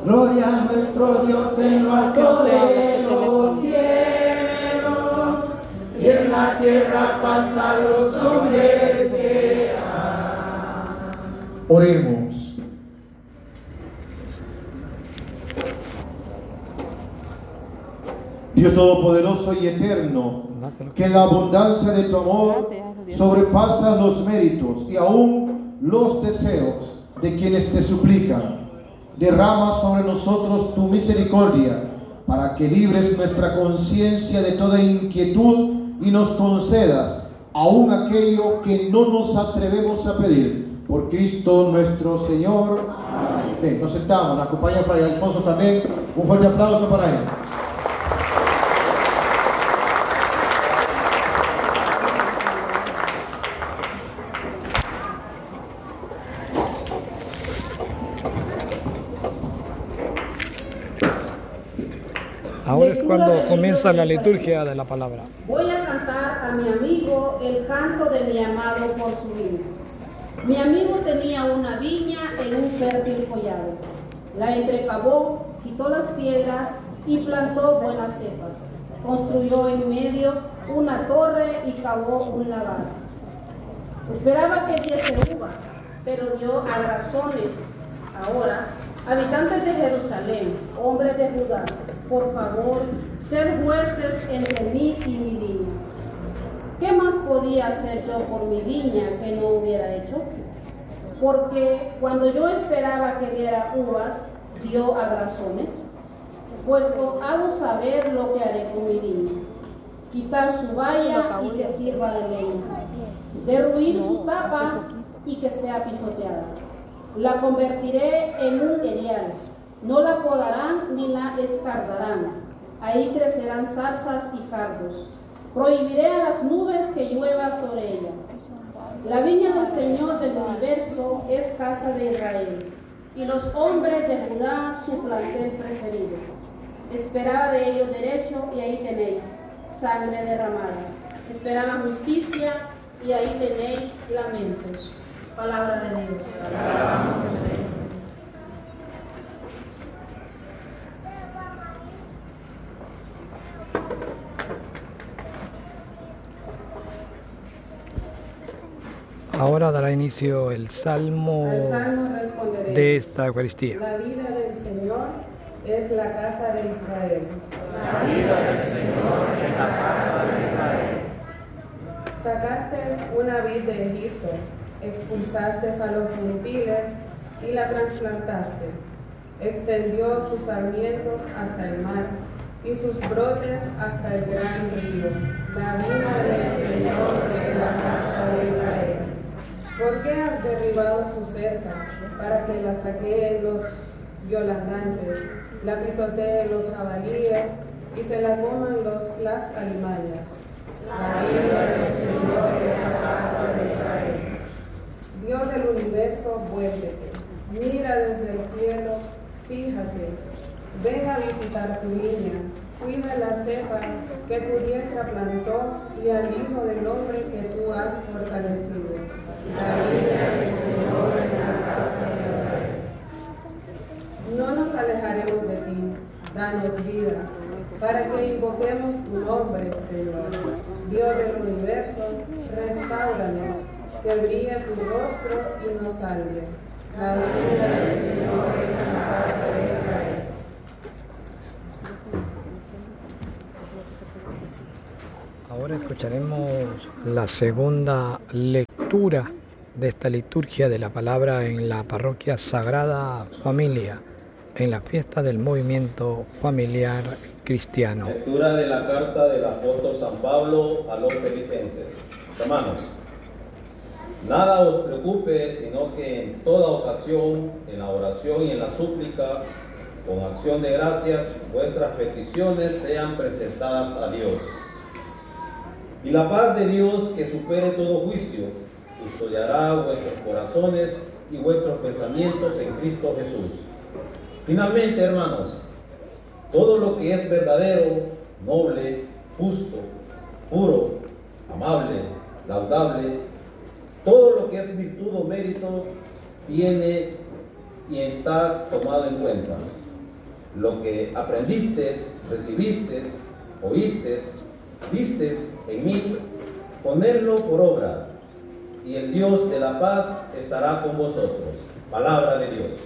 Gloria a nuestro Dios en lo alto de los cielos, y en la tierra paz a los hombres que aman. Oremos. Dios Todopoderoso y Eterno, que en la abundancia de tu amor sobrepasa los méritos y aún los deseos de quienes te suplican. Derrama sobre nosotros tu misericordia para que libres nuestra conciencia de toda inquietud y nos concedas aún aquello que no nos atrevemos a pedir. Por Cristo nuestro Señor. Amén. Nos sentamos, nos acompaña Fray Alfonso también. Un fuerte aplauso para él. Ahora es cuando comienza la liturgia de la palabra. Voy a cantar a mi amigo el canto de mi amado por su viña. Mi amigo tenía una viña en un fértil collado. La entrecavó, quitó las piedras y plantó buenas cepas. Construyó en medio una torre y cavó un lagar. Esperaba que diese uvas, pero dio agrazones. Ahora, habitantes de Jerusalén, hombres de Judá, por favor, sed jueces entre mí y mi viña. ¿Qué más podía hacer yo por mi viña que no hubiera hecho? Porque cuando yo esperaba que diera uvas, dio agrazones. Pues os hago saber lo que haré con mi viña. Quitar su valla y que sirva de leña. Derruir su tapa y que sea pisoteada. La convertiré en un erial. No la podarán ni la escardarán. Ahí crecerán zarzas y cardos. Prohibiré a las nubes que llueva sobre ella. La viña del Señor del universo es casa de Israel, y los hombres de Judá su plantel preferido. Esperaba de ellos derecho, y ahí tenéis sangre derramada. Esperaba justicia, y ahí tenéis lamentos. Palabra de Dios. Ahora dará inicio el salmo de esta Eucaristía. La vida del Señor es la casa de Israel. La vida del Señor es la casa de Israel. Sacaste una vid de Egipto, expulsaste a los gentiles y la trasplantaste. Extendió sus sarmientos hasta el mar y sus brotes hasta el gran río. La vida del Señor es la casa de Israel. ¿Por qué has derribado su cerca para que la saqueen los violantes, la pisoteen los jabalíes y se la coman las alimañas? La vida del Señor es la casa de Israel. Dios del universo, vuélvete, mira desde el cielo, fíjate, ven a visitar tu niña, cuida la cepa que tu diestra plantó y al hijo del hombre que tú has fortalecido. La vida del Señor es la casa de Israel. No nos alejaremos de ti, danos vida, para que invoquemos tu nombre, Señor. Dios del universo, restáuranos, que brille tu rostro y nos salve. La vida del Señor es la casa de Israel. Ahora escucharemos la segunda lectura de esta liturgia de la palabra en la parroquia Sagrada Familia, en la fiesta del movimiento familiar cristiano. Lectura de la carta del apóstol San Pablo a los filipenses. Hermanos, nada os preocupe, sino que en toda ocasión, en la oración y en la súplica, con acción de gracias, vuestras peticiones sean presentadas a Dios. Y la paz de Dios, que supere todo juicio, custodiará vuestros corazones y vuestros pensamientos en Cristo Jesús. Finalmente, hermanos, todo lo que es verdadero, noble, justo, puro, amable, laudable, todo lo que es virtud o mérito, tiene y está tomado en cuenta. Lo que aprendiste, recibiste, oíste, vistes en mí, ponedlo por obra, y el Dios de la paz estará con vosotros. Palabra de Dios.